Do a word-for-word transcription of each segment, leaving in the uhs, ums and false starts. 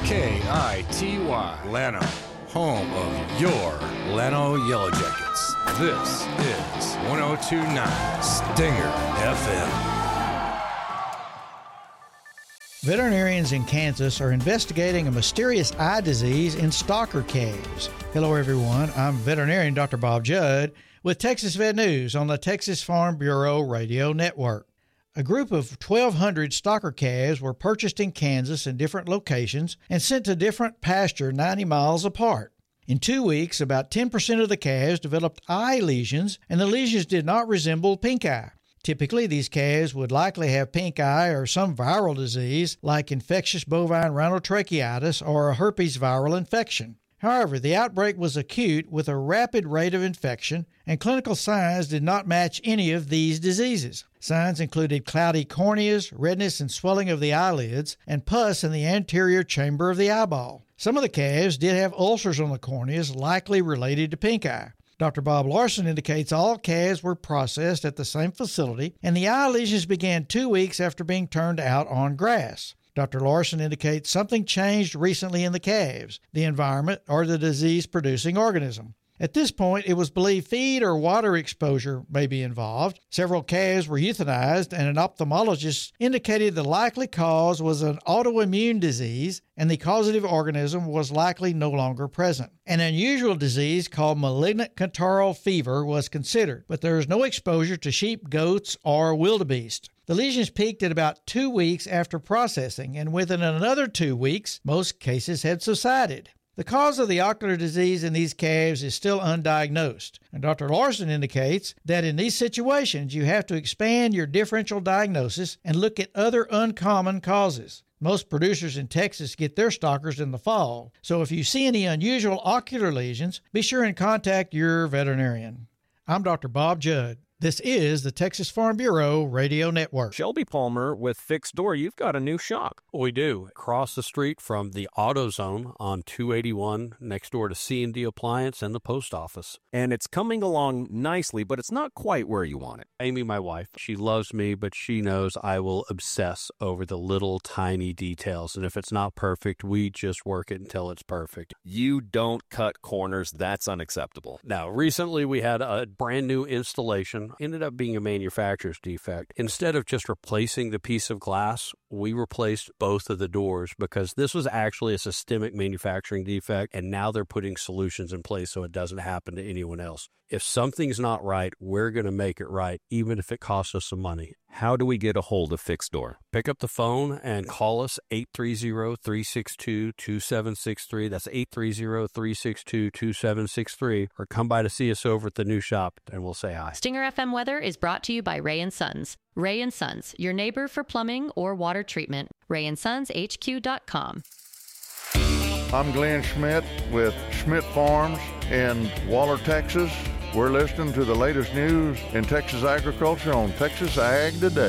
K I T Y, Llano, home of your Llano Yellow Jackets. This is one oh two point nine Stinger F M. Veterinarians in Kansas are investigating a mysterious eye disease in stalker calves. Hello, everyone. I'm veterinarian Doctor Bob Judd with Texas Vet News on the Texas Farm Bureau Radio Network. A group of twelve hundred stalker calves were purchased in Kansas in different locations and sent to different pasture ninety miles apart. In two weeks, about ten percent of the calves developed eye lesions, and the lesions did not resemble pink eye. Typically, these calves would likely have pink eye or some viral disease like infectious bovine rhinotracheitis or a herpes viral infection. However, the outbreak was acute with a rapid rate of infection, and clinical signs did not match any of these diseases. Signs included cloudy corneas, redness and swelling of the eyelids, and pus in the anterior chamber of the eyeball. Some of the calves did have ulcers on the corneas, likely related to pink eye. Doctor Bob Larson indicates all calves were processed at the same facility, and the eye lesions began two weeks after being turned out on grass. Doctor Larson indicates something changed recently in the calves, the environment, or the disease-producing organism. At this point, it was believed feed or water exposure may be involved. Several calves were euthanized, and an ophthalmologist indicated the likely cause was an autoimmune disease, and the causative organism was likely no longer present. An unusual disease called malignant catarrhal fever was considered, but there is no exposure to sheep, goats, or wildebeest. The lesions peaked at about two weeks after processing, and within another two weeks, most cases had subsided. The cause of the ocular disease in these calves is still undiagnosed, and Doctor Larson indicates that in these situations you have to expand your differential diagnosis and look at other uncommon causes. Most producers in Texas get their stalkers in the fall, so if you see any unusual ocular lesions, be sure and contact your veterinarian. I'm Doctor Bob Judd. This is the Texas Farm Bureau Radio Network. Shelby Palmer with Fixed Door. You've got a new shop. We do. Across the street from the AutoZone on two eighty-one, next door to C and D Appliance and the post office. And it's coming along nicely, but it's not quite where you want it. Amy, my wife, she loves me, but she knows I will obsess over the little tiny details. And if it's not perfect, we just work it until it's perfect. You don't cut corners. That's unacceptable. Now, recently we had a brand new installation. Ended up being a manufacturer's defect. Instead of just replacing the piece of glass, we replaced both of the doors because this was actually a systemic manufacturing defect, and now they're putting solutions in place so it doesn't happen to anyone else. If something's not right, we're going to make it right, even if it costs us some money. How do we get a hold of Fixed Door? Pick up the phone and call us eight three zero, three six two, two seven six three. That's eight three zero, three six two, two seven six three. Or come by to see us over at the new shop and we'll say hi. Stinger F M weather is brought to you by Ray and Sons. Ray and Sons, your neighbor for plumbing or water treatment. ray and sons h q dot com. I'm Glenn Schmidt with Schmidt Farms in Waller, Texas. We're listening to the latest news in Texas agriculture on Texas Ag Today.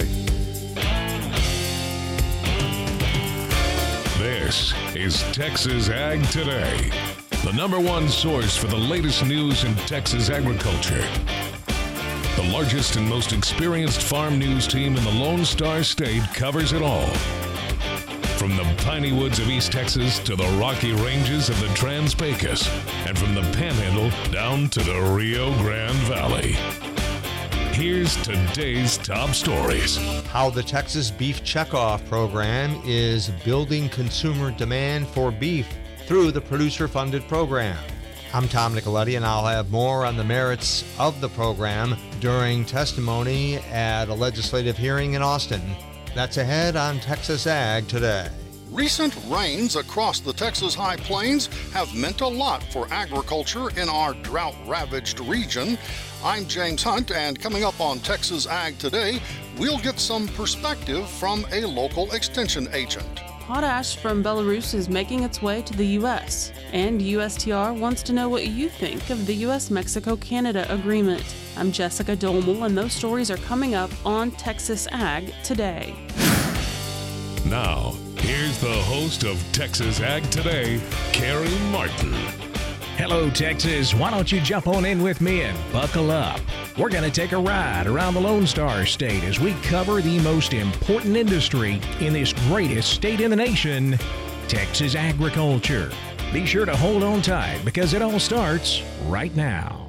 This is Texas Ag Today, the number one source for the latest news in Texas agriculture. The largest and most experienced farm news team in the Lone Star State covers it all. From the piney woods of East Texas to the rocky ranges of the Trans-Pecos, and from the Panhandle down to the Rio Grande Valley. Here's today's top stories. How the Texas Beef Checkoff program is building consumer demand for beef through the producer-funded program. I'm Tom Nicoletti, and I'll have more on the merits of the program during testimony at a legislative hearing in Austin. That's ahead on Texas Ag Today. Recent rains across the Texas High Plains have meant a lot for agriculture in our drought-ravaged region. I'm James Hunt, and coming up on Texas Ag Today, we'll get some perspective from a local extension agent. Potash from Belarus is making its way to the U S, and U S T R wants to know what you think of the U S Mexico Canada agreement. I'm Jessica Dolmel, and those stories are coming up on Texas Ag Today. Now, here's the host of Texas Ag Today, Carrie Martin. Hello, Texas. Why don't you jump on in with me and buckle up? We're going to take a ride around the Lone Star State as we cover the most important industry in this greatest state in the nation, Texas Agriculture. Be sure to hold on tight because it all starts right now.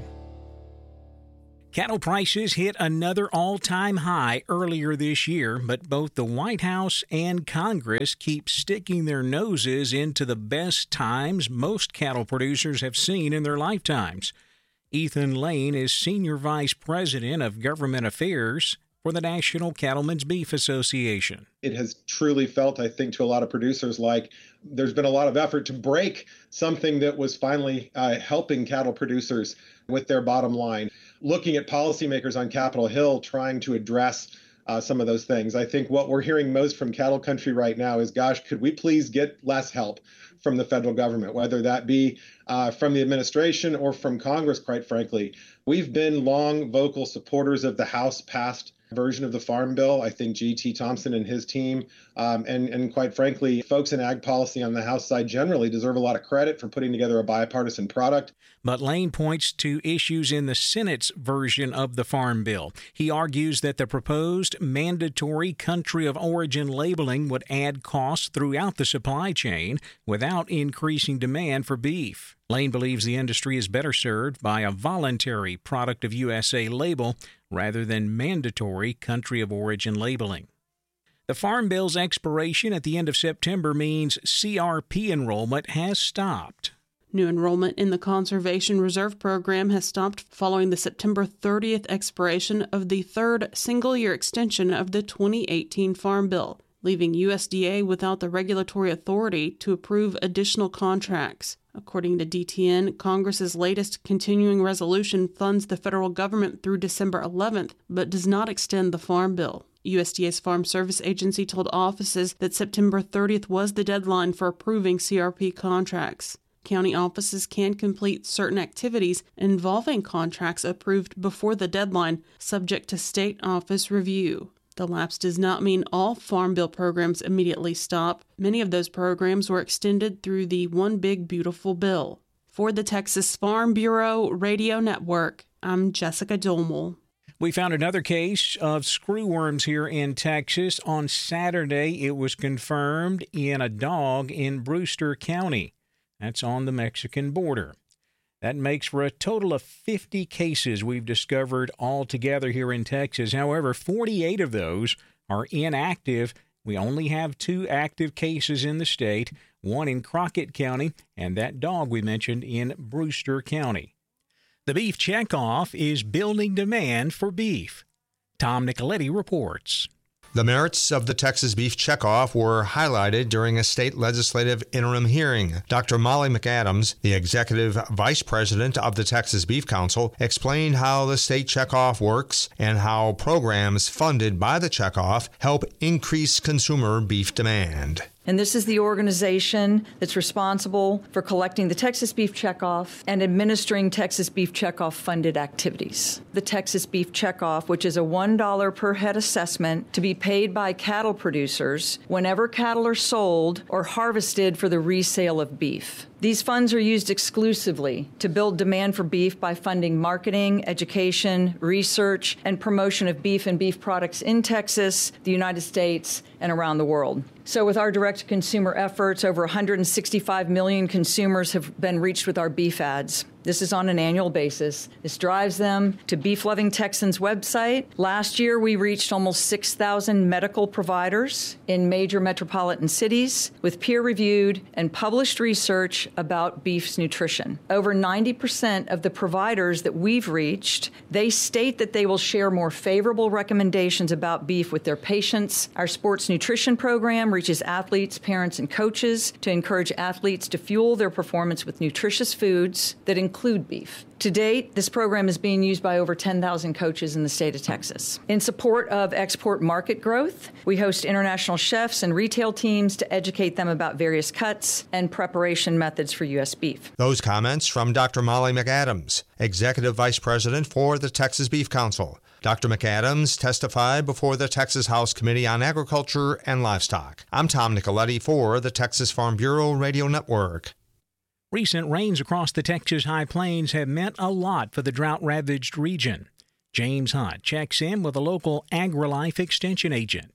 Cattle prices hit another all-time high earlier this year, but both the White House and Congress keep sticking their noses into the best times most cattle producers have seen in their lifetimes. Ethan Lane is Senior Vice President of Government Affairs for the National Cattlemen's Beef Association. It has truly felt, I think, to a lot of producers like there's been a lot of effort to break something that was finally uh, helping cattle producers with their bottom line. Looking at policymakers on Capitol Hill trying to address uh, some of those things. I think what we're hearing most from cattle country right now is, gosh, could we please get less help from the federal government, whether that be uh, from the administration or from Congress, quite frankly. We've been long vocal supporters of the House-passed version of the Farm Bill. I think G T Thompson and his team, um, and, and quite frankly, folks in ag policy on the House side generally deserve a lot of credit for putting together a bipartisan product. But Lane points to issues in the Senate's version of the Farm Bill. He argues that the proposed mandatory country of origin labeling would add costs throughout the supply chain without increasing demand for beef. Lane believes the industry is better served by a voluntary product of U S A label rather than mandatory country of origin labeling. The Farm Bill's expiration at the end of September means C R P enrollment has stopped. New enrollment in the Conservation Reserve Program has stopped following the September thirtieth expiration of the third single-year extension of the twenty eighteen Farm Bill, leaving U S D A without the regulatory authority to approve additional contracts. According to D T N, Congress's latest continuing resolution funds the federal government through December eleventh, but does not extend the Farm Bill. U S D A's Farm Service Agency told offices that September thirtieth was the deadline for approving C R P contracts. County offices can complete certain activities involving contracts approved before the deadline, subject to state office review. The lapse does not mean all Farm Bill programs immediately stop. Many of those programs were extended through the One Big Beautiful Bill. For the Texas Farm Bureau Radio Network, I'm Jessica Dolmel. We found another case of screwworms here in Texas. On Saturday, it was confirmed in a dog in Brewster County. That's on the Mexican border. That makes for a total of fifty cases we've discovered altogether here in Texas. However, forty-eight of those are inactive. We only have two active cases in the state, one in Crockett County and that dog we mentioned in Brewster County. The beef checkoff is building demand for beef. Tom Nicoletti reports. The merits of the Texas Beef Checkoff were highlighted during a state legislative interim hearing. Doctor Molly McAdams, the executive vice president of the Texas Beef Council, explained how the state checkoff works and how programs funded by the checkoff help increase consumer beef demand. And this is the organization that's responsible for collecting the Texas Beef Checkoff and administering Texas Beef Checkoff funded activities. The Texas Beef Checkoff, which is a one dollar per head assessment to be paid by cattle producers whenever cattle are sold or harvested for the resale of beef. These funds are used exclusively to build demand for beef by funding marketing, education, research, and promotion of beef and beef products in Texas, the United States, and around the world. So with our direct-to-consumer efforts, over one hundred sixty-five million consumers have been reached with our beef ads. This is on an annual basis. This drives them to Beef Loving Texans website. Last year, we reached almost six thousand medical providers in major metropolitan cities with peer-reviewed and published research about beef's nutrition. Over ninety percent of the providers that we've reached, they state that they will share more favorable recommendations about beef with their patients. Our sports nutrition program reaches athletes, parents, and coaches to encourage athletes to fuel their performance with nutritious foods that include beef. To date, this program is being used by over ten thousand coaches in the state of Texas. In support of export market growth, we host international chefs and retail teams to educate them about various cuts and preparation methods for U S beef. Those comments from Doctor Molly McAdams, Executive Vice President for the Texas Beef Council. Doctor McAdams testified before the Texas House Committee on Agriculture and Livestock. I'm Tom Nicoletti for the Texas Farm Bureau Radio Network. Recent rains across the Texas High Plains have meant a lot for the drought-ravaged region. James Hunt checks in with a local AgriLife extension agent.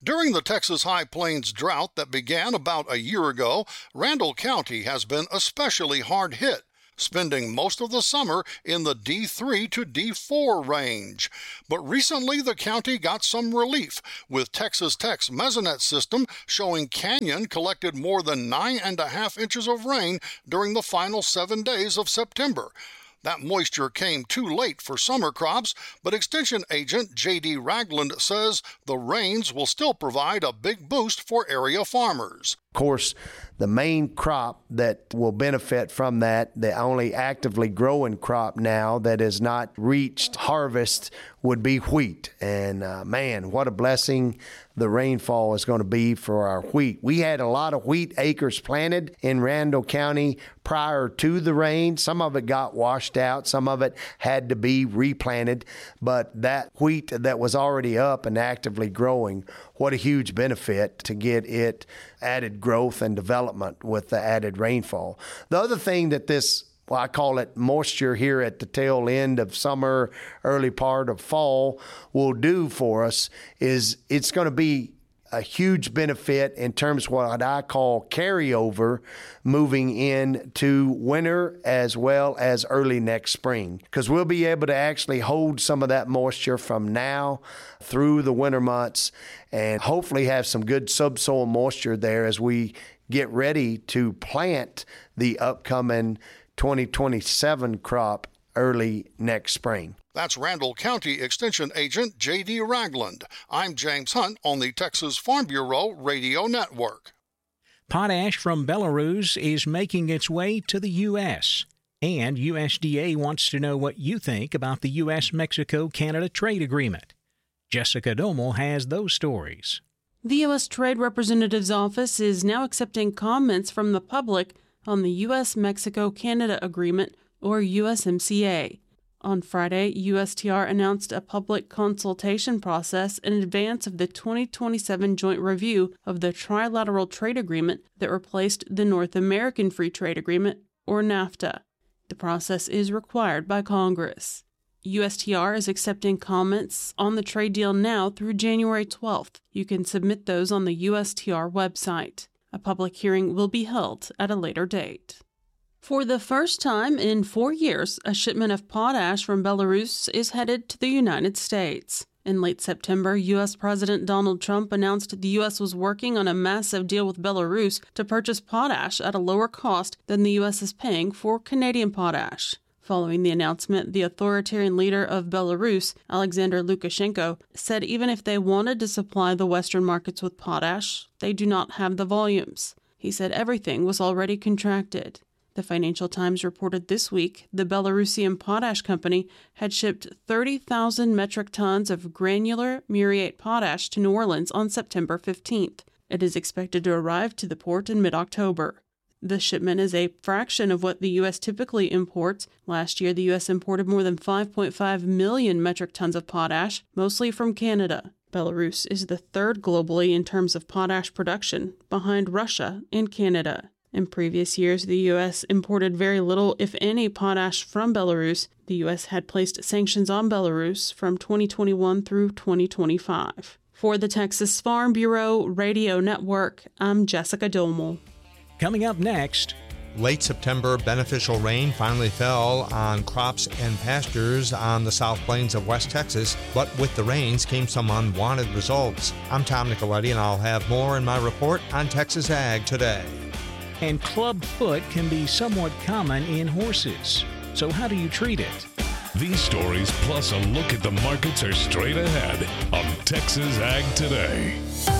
During the Texas High Plains drought that began about a year ago, Randall County has been especially hard hit, spending most of the summer in the D three to D four range. But recently the county got some relief, with Texas Tech's Mesonet system showing Canyon collected more than nine and a half inches of rain during the final seven days of September. That moisture came too late for summer crops, but Extension Agent J D Ragland says the rains will still provide a big boost for area farmers. Of course, the main crop that will benefit from that, the only actively growing crop now that has not reached harvest, would be wheat. And uh, man, what a blessing the rainfall is going to be for our wheat. We had a lot of wheat acres planted in Randall County prior to the rain. Some of it got washed out. Some of it had to be replanted. But that wheat that was already up and actively growing, what a huge benefit to get it added growth and development with the added rainfall. The other thing that this, well, I call it moisture here at the tail end of summer, early part of fall, will do for us is it's going to be a huge benefit in terms of what I call carryover moving into winter as well as early next spring, because we'll be able to actually hold some of that moisture from now through the winter months and hopefully have some good subsoil moisture there as we get ready to plant the upcoming twenty twenty-seven crop early next spring. That's Randall County Extension Agent J D Ragland. I'm James Hunt on the Texas Farm Bureau Radio Network. Potash from Belarus is making its way to the U S, and U S D A wants to know what you think about the U S Mexico Canada trade agreement. Jessica Domel has those stories. The U S Trade Representative's office is now accepting comments from the public on the U S Mexico Canada agreement, or U S M C A. On Friday, U S T R announced a public consultation process in advance of the twenty twenty-seven joint review of the trilateral trade agreement that replaced the North American Free Trade Agreement, or NAFTA. The process is required by Congress. U S T R is accepting comments on the trade deal now through January twelfth. You can submit those on the U S T R website. A public hearing will be held at a later date. For the first time in four years, a shipment of potash from Belarus is headed to the United States. In late September, U S President Donald Trump announced the U S was working on a massive deal with Belarus to purchase potash at a lower cost than the U S is paying for Canadian potash. Following the announcement, the authoritarian leader of Belarus, Alexander Lukashenko, said even if they wanted to supply the Western markets with potash, they do not have the volumes. He said everything was already contracted. The Financial Times reported this week the Belarusian potash company had shipped thirty thousand metric tons of granular muriate potash to New Orleans on September fifteenth. It is expected to arrive to the port in mid-October. The shipment is a fraction of what the U S typically imports. Last year, the U S imported more than five point five million metric tons of potash, mostly from Canada. Belarus is the third globally in terms of potash production, behind Russia and Canada. In previous years, the U S imported very little, if any, potash from Belarus. The U S had placed sanctions on Belarus from twenty twenty-one through twenty twenty-five. For the Texas Farm Bureau Radio Network, I'm Jessica Domel. Coming up next, late September beneficial rain finally fell on crops and pastures on the South Plains of West Texas, but with the rains came some unwanted results. I'm Tom Nicoletti, and I'll have more in my report on Texas Ag Today. And club foot can be somewhat common in horses. So how do you treat it? These stories plus a look at the markets are straight ahead on Texas Ag Today.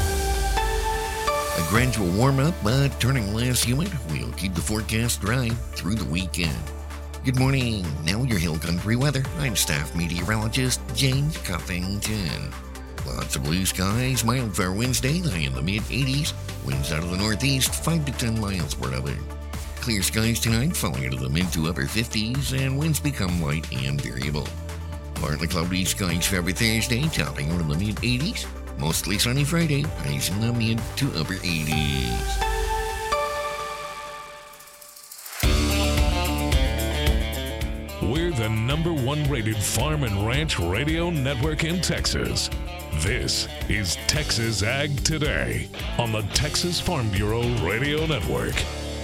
A gradual warm-up, but turning less humid. We'll keep the forecast dry through the weekend. Good morning. Now your Hill Country weather. I'm staff meteorologist James Cuffington. Lots of blue skies, mild for Wednesday, high in the mid-eighties. Winds out of the northeast, five to ten miles per hour. Clear skies tonight, falling into the mid to upper fifties, and winds become light and variable. Partly cloudy skies for every Thursday, topping into the mid-eighties. Mostly sunny Friday, highs in the mid to upper eighties. We're the number one rated farm and ranch radio network in Texas. This is Texas Ag Today on the Texas Farm Bureau Radio Network.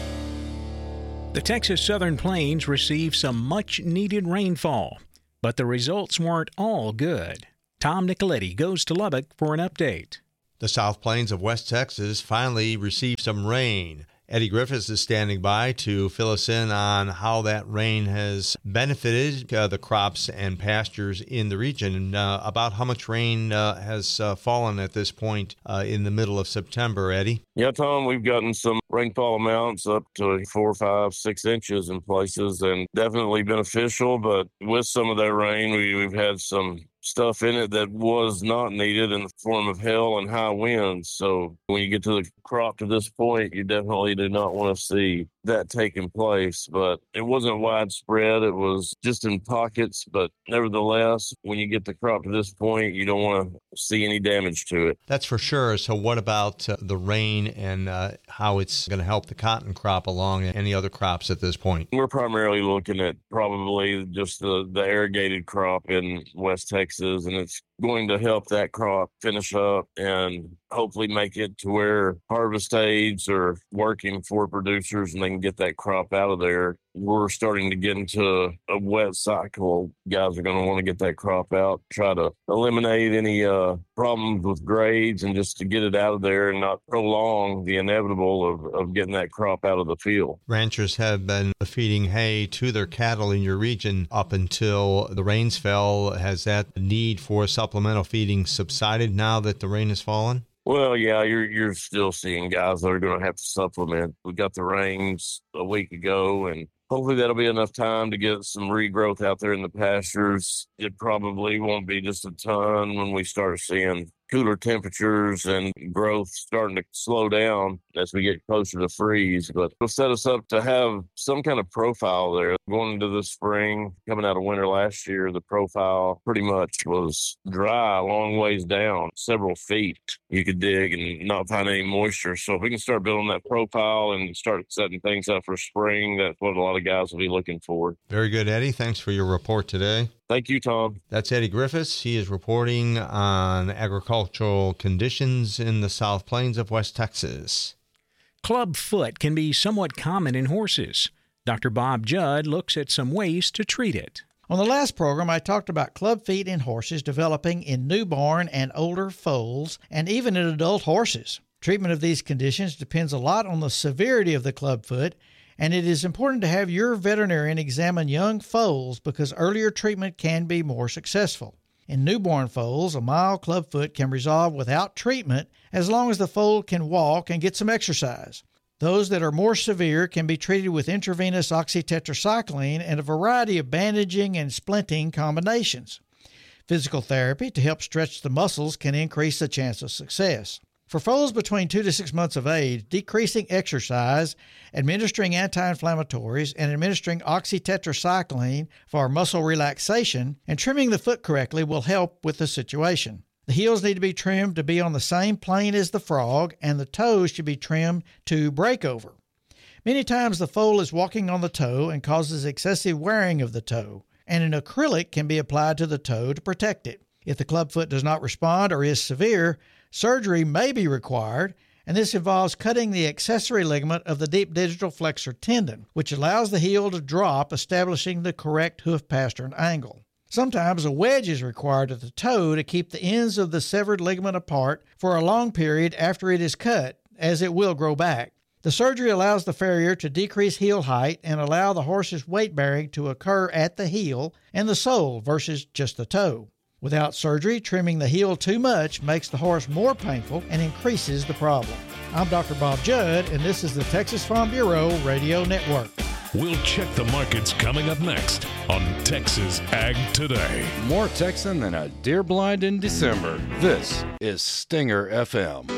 The Texas Southern Plains received some much-needed rainfall, but the results weren't all good. Tom Nicoletti goes to Lubbock for an update. The South Plains of West Texas finally received some rain. Eddie Griffiths is standing by to fill us in on how that rain has benefited uh, the crops and pastures in the region, and uh, about how much rain uh, has uh, fallen at this point uh, in the middle of September. Eddie? Yeah, Tom, we've gotten some rainfall amounts up to four, five, six inches in places, and definitely beneficial. But with some of that rain, we, we've had some stuff in it that was not needed in the form of hail and high winds. So when you get to the crop to this point, you definitely do not want to see that taking place. But it wasn't widespread. It was just in pockets. But nevertheless, when you get the crop to this point, you don't want to see any damage to it. That's for sure. So what about uh, the rain and uh, how it's going to help the cotton crop along and any other crops at this point? We're primarily looking at probably just the, the irrigated crop in West Texas, and it's going to help that crop finish up and hopefully make it to where harvest aids are working for producers and they can get that crop out of there. We're starting to get into a wet cycle. Guys are going to want to get that crop out, try to eliminate any uh, problems with grades and just to get it out of there and not prolong the inevitable of, of getting that crop out of the field. Ranchers have been feeding hay to their cattle in your region up until the rains fell. Has that need for supplemental feeding subsided now that the rain has fallen? Well, yeah, you're you're still seeing guys that are going to have to supplement. We got the rains a week ago, and hopefully that'll be enough time to get some regrowth out there in the pastures. It probably won't be just a ton when we start seeing cooler temperatures and growth starting to slow down as we get closer to freeze. But it'll set us up to have some kind of profile there. Going into the spring, coming out of winter last year, the profile pretty much was dry a long ways down, several feet you could dig and not find any moisture. So if we can start building that profile and start setting things up for spring, that's what a lot of guys will be looking for. Very good, Eddie. Thanks for your report today. Thank you, Tom. That's Eddie Griffiths. He is reporting on agricultural conditions in the South Plains of West Texas. Club foot can be somewhat common in horses. Doctor Bob Judd looks at some ways to treat it. On the last program, I talked about club feet in horses developing in newborn and older foals and even in adult horses. Treatment of these conditions depends a lot on the severity of the club foot, and it is important to have your veterinarian examine young foals because earlier treatment can be more successful. In newborn foals, a mild clubfoot can resolve without treatment as long as the foal can walk and get some exercise. Those that are more severe can be treated with intravenous oxytetracycline and a variety of bandaging and splinting combinations. Physical therapy to help stretch the muscles can increase the chance of success. For foals between two to six months of age, decreasing exercise, administering anti-inflammatories, and administering oxytetracycline for muscle relaxation and trimming the foot correctly will help with the situation. The heels need to be trimmed to be on the same plane as the frog, and the toes should be trimmed to break over. Many times the foal is walking on the toe and causes excessive wearing of the toe, and an acrylic can be applied to the toe to protect it. If the clubfoot does not respond or is severe, surgery may be required, and this involves cutting the accessory ligament of the deep digital flexor tendon, which allows the heel to drop, establishing the correct hoof pastern angle. Sometimes a wedge is required at the toe to keep the ends of the severed ligament apart for a long period after it is cut, as it will grow back. The surgery allows the farrier to decrease heel height and allow the horse's weight bearing to occur at the heel and the sole versus just the toe. Without surgery, trimming the heel too much makes the horse more painful and increases the problem. I'm Doctor Bob Judd, and this is the Texas Farm Bureau Radio Network. We'll check the markets coming up next on Texas Ag Today. More Texan than a deer blind in December. This is Stinger F M.